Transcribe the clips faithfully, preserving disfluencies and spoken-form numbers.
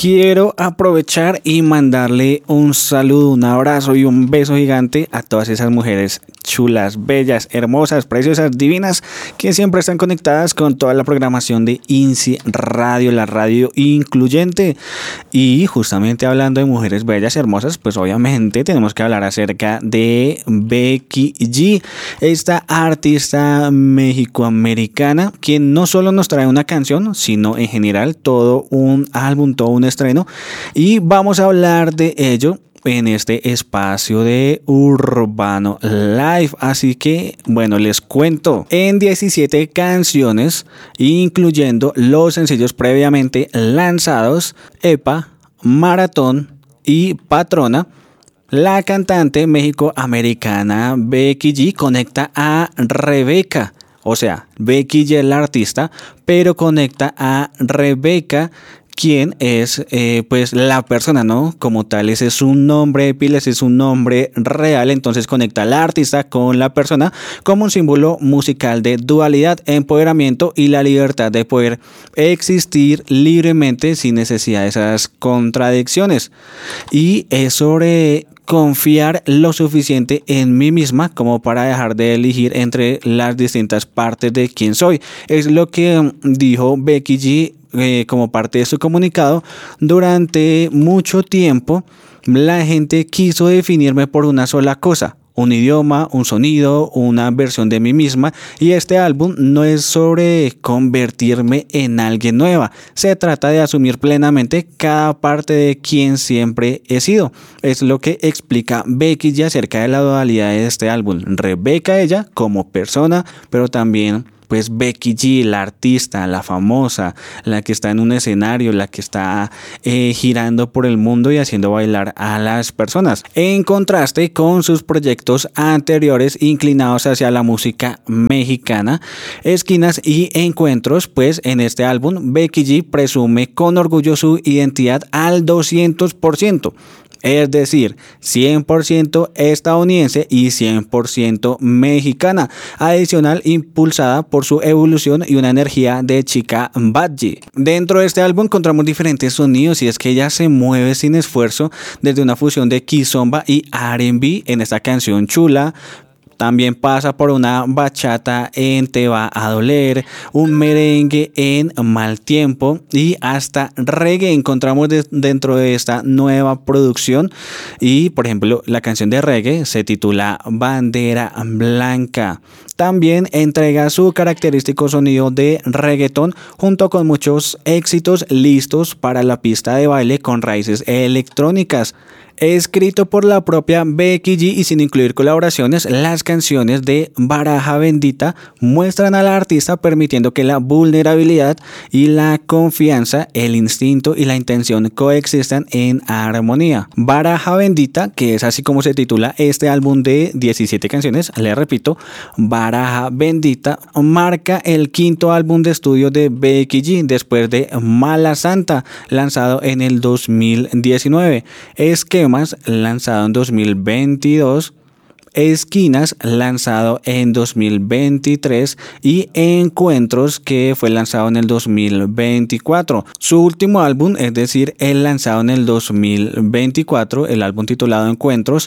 Quiero aprovechar y mandarle un saludo, un abrazo y un beso gigante a todas esas mujeres chulas, bellas, hermosas, preciosas, divinas, que siempre están conectadas con toda la programación de INSI Radio, la radio incluyente. Y justamente hablando de mujeres bellas, hermosas, pues obviamente tenemos que hablar acerca de Becky G, esta artista mexicoamericana, quien no solo nos trae una canción, sino en general todo un álbum, todo un estreno, y vamos a hablar de ello en este espacio de Urbano Live. Así que, bueno, les cuento. En diecisiete canciones, incluyendo los sencillos previamente lanzados, Epa, Maratón y Patrona, la cantante mexicoamericana Becky G conecta a Rebeca. O sea, Becky G es la artista, pero conecta a Rebeca, quien es eh, pues la persona, ¿no? Como tal, ese es un nombre de pila, ese es un nombre real. Entonces conecta a la artista con la persona como un símbolo musical de dualidad, empoderamiento y la libertad de poder existir libremente sin necesidad de esas contradicciones. Y es sobre confiar lo suficiente en mí misma como para dejar de elegir entre las distintas partes de quién soy. Es lo que dijo Becky G eh, como parte de su comunicado. Durante mucho tiempo la gente quiso definirme por una sola cosa: un idioma, un sonido, una versión de mí misma, y este álbum no es sobre convertirme en alguien nueva. Se trata de asumir plenamente cada parte de quien siempre he sido. Es lo que explica Becky G acerca de la dualidad de este álbum. Rebeca, ella como persona, pero también pues Becky G, la artista, la famosa, la que está en un escenario, la que está eh, girando por el mundo y haciendo bailar a las personas. En contraste con sus proyectos anteriores inclinados hacia la música mexicana, Esquinas y Encuentros, pues en este álbum Becky G presume con orgullo su identidad al doscientos por ciento. Es decir, cien por ciento estadounidense y cien por ciento mexicana, adicional impulsada por su evolución y una energía de chica Badgie. Dentro de este álbum encontramos diferentes sonidos, y es que ella se mueve sin esfuerzo desde una fusión de kizomba y R and B en esta canción Chula. También pasa por una bachata en Te va a doler, un merengue en Mal tiempo y hasta reggae encontramos de, dentro de esta nueva producción. Y por ejemplo, la canción de reggae se titula Bandera Blanca. También entrega su característico sonido de reggaetón junto con muchos éxitos listos para la pista de baile con raíces electrónicas. Escrito por la propia Becky G y sin incluir colaboraciones, las canciones de Baraja Bendita muestran a la artista permitiendo que la vulnerabilidad y la confianza, el instinto y la intención coexistan en armonía. Baraja Bendita, que es así como se titula este álbum de diecisiete canciones, le repito, Baraja Bendita, marca el quinto álbum de estudio de Becky G después de Mala Santa, lanzado en el dos mil diecinueve. Es que lanzado en dos mil veintidós, Esquinas lanzado en dos mil veintitrés y Encuentros, que fue lanzado en el dos mil veinticuatro. Su último álbum, es decir, el lanzado en el dos mil veinticuatro, el álbum titulado Encuentros.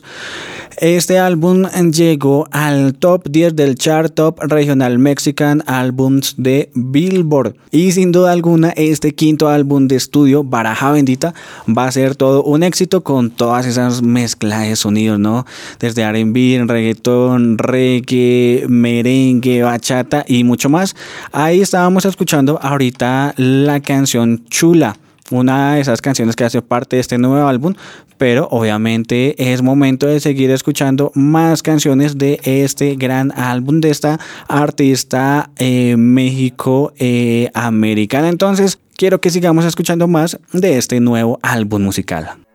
Este álbum llegó al top diez del chart Top Regional Mexican Albums de Billboard, y sin duda alguna este quinto álbum de estudio, Baraja Bendita, va a ser todo un éxito con todas esas mezclas de sonidos, ¿no? Desde R and B, reggaetón, reggae, merengue, bachata y mucho más. Ahí estábamos escuchando ahorita la canción Chula, una de esas canciones que hace parte de este nuevo álbum, pero obviamente es momento de seguir escuchando más canciones de este gran álbum de esta artista eh, México eh, americana. Entonces quiero que sigamos escuchando más de este nuevo álbum musical.